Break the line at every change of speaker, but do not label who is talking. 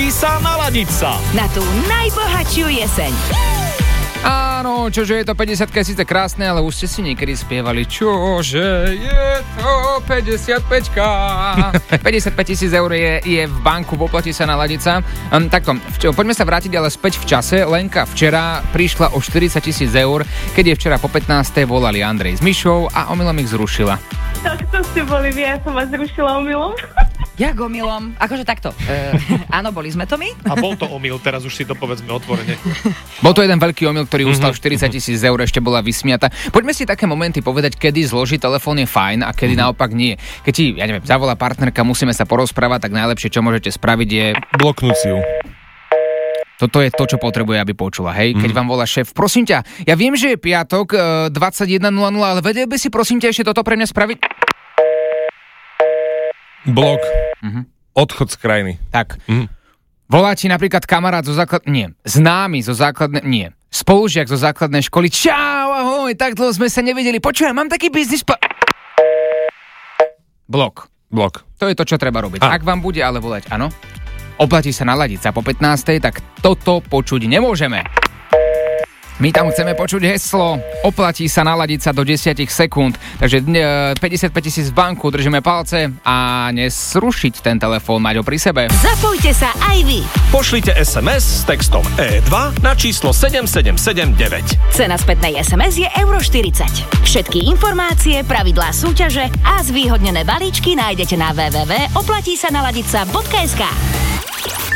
sa naladiť sa
na tú najbohatšiu jeseň.
Áno, čože je to 50 je síce krásne, ale už ste si niekedy spievali, čože je to 55-ka. 55 000 eur je v banku, poplatí sa naladiť sa. Takto, poďme sa vrátiť ale späť v čase. Lenka včera prišla o 40 000 eur, keď je včera po 15. volali Andrej s Mišou a omylom ich zrušila.
Tak to ste boli vy, ja som vás zrušila omylom.
Jak omylom? Akože takto. Áno, boli sme to my?
a bol to omyl, teraz už si to povedzme otvorene.
Bol to jeden veľký omyl, ktorý ustal 40 000 eur, ešte bola vysmiata. Poďme si také momenty povedať, kedy zložiť telefón je fajn a kedy naopak nie. Keď ti, ja neviem, zavolá partnerka, musíme sa porozprávať, tak najlepšie, čo môžete spraviť je...
Bloknúť si ju.
Toto je to, čo potrebuje, aby počula, hej? Keď vám volá šéf, prosím ťa, ja viem, že je piatok 21.00, ale vedel by si prosím ťa ešte toto pre mňa spraviť?
Blok. Odchod z krajiny.
Tak. Volá ti napríklad kamarát zo základnej... Nie. Známy zo základnej... Nie. Spolužiak zo základnej školy. Čau, ahoj, tak dlho sme sa nevideli. Počujem, mám taký biznis... Blok.
Blok.
To je to, čo treba robiť. Ak vám bude ale volať, áno, oplatí sa naladiť sa po 15. tak toto počuť nemôžeme. My tam chceme počuť heslo. Oplatí sa naladiť sa do 10 sekúnd. Takže 55 000 v banku, držíme palce a nesrušiť ten telefón, Maťo, pri sebe.
Zapojte sa aj vy.
Pošlite SMS s textom E2 na číslo 7779.
Cena spätnej SMS je €40. Všetky informácie, pravidlá súťaže a zvýhodnené balíčky nájdete na www.oplatísanaladiť.sk.